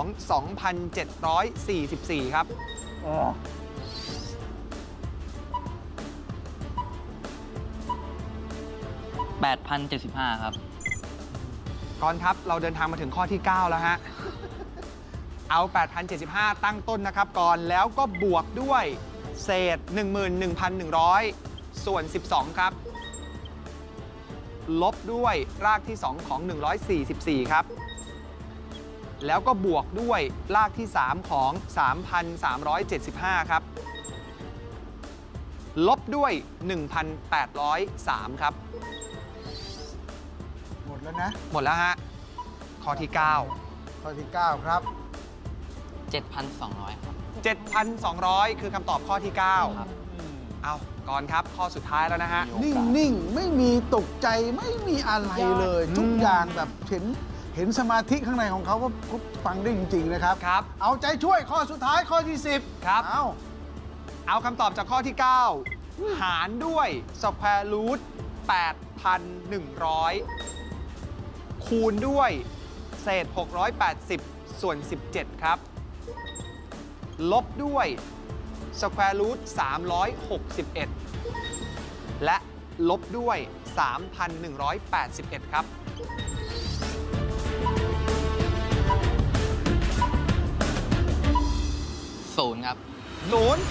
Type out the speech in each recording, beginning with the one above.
2,744 ครับ 8,075 ครับก่อนครับเราเดินทางมาถึงข้อที่ 9 แล้วฮะ เอา 8,075 ตั้งต้นนะครับก่อนแล้วก็บวกด้วยเศษ 11,100 ส่วน 12 ครับ ลบด้วยรากที่ 2 ของ 144 ครับ แล้วก็บวกด้วยรากที่ 3 ของ 3,375 ครับ ลบด้วย 1,803 ครับหมดแล้วนะหมดแล้วฮะ ข้อที่ 9 ข้อที่ 9 ครับ 7,200 ครับ 7,200 คือคำตอบข้อที่ 9 ครับเอาก่อนครับ ข้อสุดท้ายแล้วนะฮะนิ่งๆ ไม่มีตกใจไม่มีอะไรเลย ทุกอย่างแบบเห็นสมาธิข้างในของเขาก็ฟังได้จริง ๆ นะครับครับเอาใจช่วยข้อสุดท้ายข้อที่ 10 ครับเอาคำตอบจากข้อที่ 9 หารด้วยสแควร์รูท 8,100 คูณด้วยเศษ 680 ส่วน 17 ครับ ลบด้วยสแควร์รูท 361 และลบด้วย 3,181 ครับ 0 ครับ 0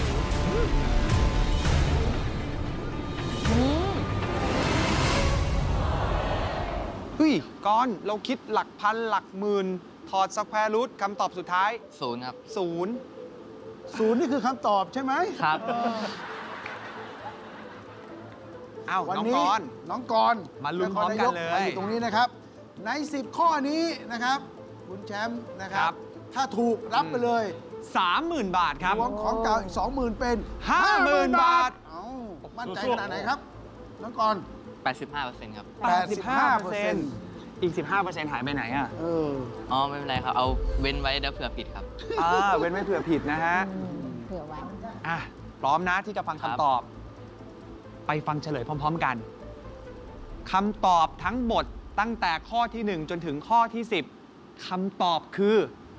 เฮ้ยก้อนเราคิดหลักพันหลักหมื่นถอดสแควร์รูทคำตอบสุดท้าย 0 ครับ 0 นี่คือคำตอบใช่ไหมครับอ้าววันน้องนี้กรน้องกรมาลุ้นพร้อมกันเลยมาอยู่ตรงนี้นะครับ ใน 10 ข้อนี้นะครับ คุณแชมป์นะครับ ถ้าถูกรับไปเลย 30,000 บาทครับรวมของเก่าอีก 20,000 เป็น 50,000 บาทเอ้ามั่นใจขนาดไหนครับ น้องกร 85% ครับ 85% อีก 15%หายไปไหนอ่ะอ๋อ ไม่เป็นไรครับ เอาเว้นไว้เดี๋ยวเผื่อผิดครับเว้นไว้เผื่อผิดนะฮะเผื่อไว้อ่ะพร้อมนะที่จะฟังครับคำตอบ ไปฟังเฉลยพร้อมๆกันคำตอบทั้งหมดตั้งแต่ข้อที่ 1 จนถึงข้อที่ 10คำตอบคือ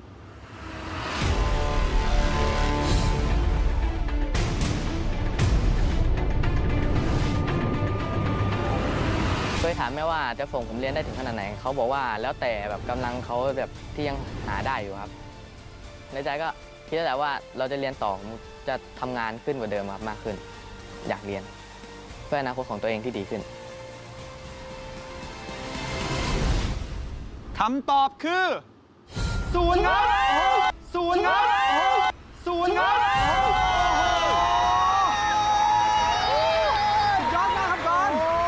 เคยถามแม่ว่าจะส่งผมเรียนได้ถึงขนาดไหน เขาบอกว่าแล้วแต่แบบกำลังเขาแบบที่ยังหาได้อยู่ครับ ในใจก็คิดแล้วแหละว่าเราจะเรียนต่อจะทำงานขึ้นกว่าเดิมครับมากขึ้น อยากเรียน เพื่ออนาคตของตัวเองที่ดีขึ้นคำตอบคือ0ครับ0ครับ0ครับสุดยอดมากครับกอน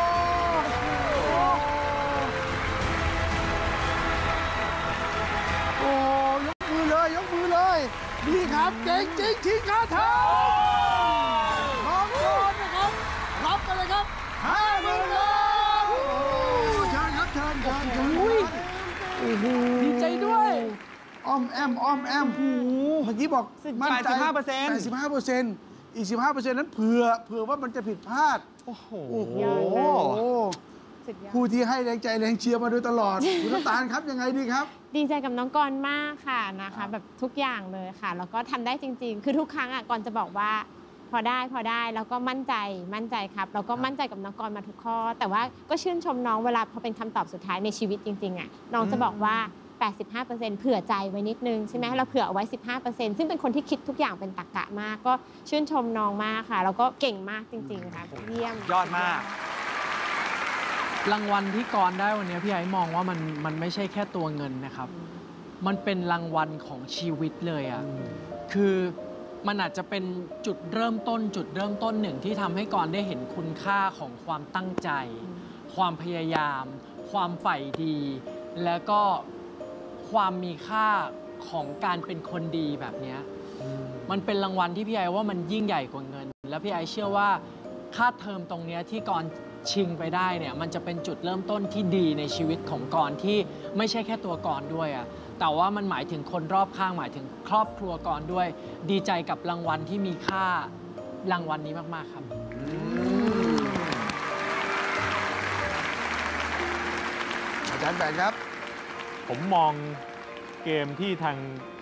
โอ้ยกมือเลย ยกมือเลย ดีครับ เก่งจริงชิงค่าเทอมน้องกรนะครับ รับไปเลยครับ50,000 บาทเชิญครับเชิญดีใจด้วย อ้อมแอม อ้อมแอมเมื่อกี้บอกมั่นใจ 85%อีก 15%นั้นเผื่อว่ามันจะผิดพลาดโอ้โหสุดยอดผู้ที่ให้แรงใจแรงเชียร์มาโดยตลอด คุณน้ำตาลครับยังไงดีครับดีใจกับน้องกรณ์มากค่ะนะคะ แบบทุกอย่างเลยค่ะ แล้วก็ทำได้จริง ๆ คือทุกครั้งอ่ะกรณ์จะบอกว่าพอได้แล้วก็มั่นใจครับแล้วก็มั่นใจกับน้องกรณ์มาทุกข้อ แต่ว่าก็ชื่นชมน้องเวลาพอเป็นคำตอบสุดท้ายในชีวิตจริงๆอ่ะน้องจะบอกว่า 85% เผื่อใจไว้นิดนึงใช่ไหมเราเผื่อเอาไว้ 15%ซึ่งเป็นคนที่คิดทุกอย่างเป็นตรรกะมาก ก็ชื่นชมน้องมากค่ะ แล้วก็เก่งมากจริงๆค่ะเยี่ยมยอดมากรางวัลที่กรได้วันนี้พี่ไอ้มองว่ามันไม่ใช่แค่ตัวเงินนะครับ มันเป็นรางวัลของชีวิตเลยอ่ะ คือมันอาจจะเป็นจุดเริ่มต้นหนึ่งที่ทำให้กรได้เห็นคุณค่าของความตั้งใจ ความพยายาม ความใฝ่ดี แล้วก็ความมีค่าของการเป็นคนดีแบบเนี้ยมันเป็นรางวัลที่พี่ไอ้ว่ามันยิ่งใหญ่กว่าเงิน แล้วพี่ไอ้เชื่อว่าค่าเทอมตรงเนี้ยที่กรชิงไปได้เนี่ยมันจะเป็นจุดเริ่มต้นที่ดีในชีวิตของกรที่ไม่ใช่แค่ตัวกรด้วยอะแต่ว่ามันหมายถึงคนรอบข้างหมายถึงครอบครัวกรด้วย ดีใจกับรางวัลที่มีค่ารางวัลนี้มากๆครับอาจารย์แบงค์ครับผมมองเกมที่ทาง